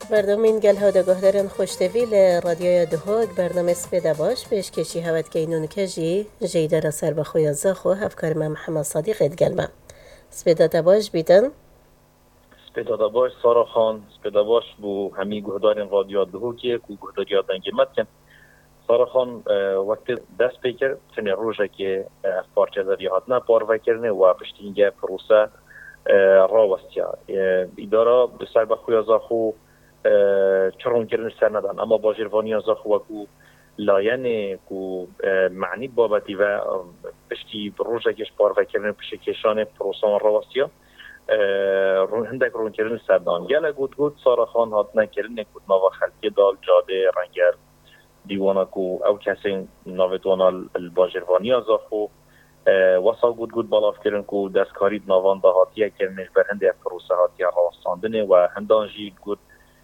مردمین گل ها دگاهدارن خوشتویل رادیوی دهوگ برنامه سپیده باش پیش کشی هوت که اینون کجی جیده را سر بخوی ازاخو هفکار من محمد صادق ادگلمه سپیده باش بیدن سپیده باش سارا خان سپیده باش بو همی گهدارن رادیو دهوگیه که گهداری ها دنگیمت کن سارا خان وقتی دست پیکر تنه روژه که پارچه زدی هاتنا پار وکرنه و پشتی اینگه پروسه راوستیا اداره سر بخوی ازاخو چرون کردن سر ندن اما باجروانی ازاخو وکو لاینه کو معنی بابتی و پشتی روژه کش پار وکرنه پشتی کشان پروسان راوستیا هندک رون کردن سردان گله گود سارا خان هاتنا کردن کود نوا خلقی دال جاده رنگر دیوانا کو او کسی ناویدوانا الباجروانی ازاخو واسا گود بالاف کردن کو دستکاری نوان دا هاتیه کردنش بر هنده پروسه هاتیه راستاندنه و هندانجی گود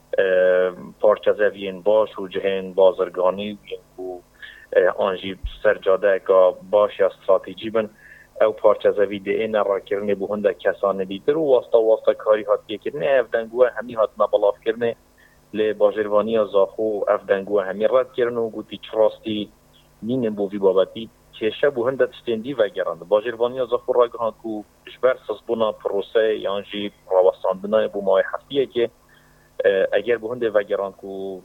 پارچه زوین باش و جهن بازرگانی کو آنجی سرجاده که باش یا استراتیجی بن او پارچه زوی ده این را کردنه بو هنده کسانه دیتر و واسطا کاری هاتیه کردنه افدنگوه همی هاتنا بالاف کردنه لی باجروانی ازاخو افدنگوه همی رد کردن و گوتی چراستی نین بووی بابتی کشه بو هنده تشتندی و گرند باجروانی ازاخو را گرند که جبر سزبونا پروسه یانجی راوستاندنای بو ماه هفتیه که اگر بو هنده و گرند که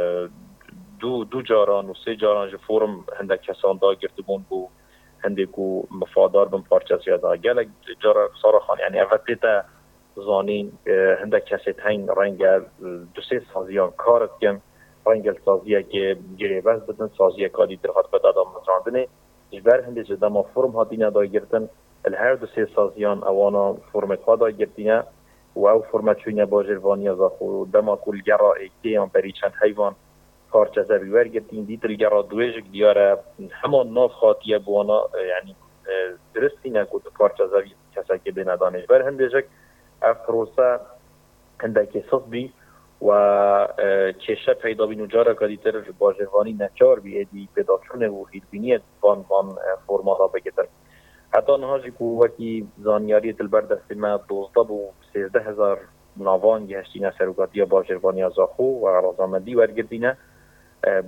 دو جاران و سه جاران جو فورم هنده کسان دا گرتبون بو هنده که مفادار بن پارچه زیاده گلک جارا سارا خان یعنی اوتیتا زانین هنده کسی تاین رنگ دو سه سازیان کارت کن رنگ سازیه که گریبز بدن سازیه کادی درخواد بدادام مزراندنه جبر هنده جدا ما فرم ها دینه دا گرتن الهر دو سه سازیان اوانا فرمت ها دا گرتینه و او فرمت چونیه باجروانی ازاخو دما کل گره ایتیان بری چند حیوان کارچه زبیور گرتین دیتر گره دویجک دیاره همان ناف خاطیه بوانا یعنی درستی نکود کارچه زبی کسا که بینه دانش بر هنده جک افروسا هندکی صدبی و کشه پیدا بینو جارا کدیتر باجروانی نچار بی ایدی پیدا چونه و خیربینیت بان فرما را بگیتن حتی نهاجی که وکی زانیاری تلبر دستی ما 12 و 13,000 ناوان گهشتینه سروگاتی باجروانی ازاخو و رازامندی ورگردینه